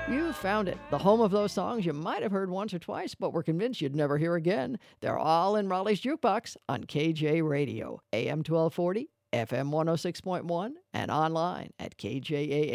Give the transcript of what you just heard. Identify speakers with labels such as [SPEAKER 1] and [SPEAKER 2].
[SPEAKER 1] You found it, the home of those songs you might have heard once or twice, but were convinced you'd never hear again. They're all in Raleigh's Jukebox on KJ Radio, AM 1240, FM 106.1, and online at KJAA.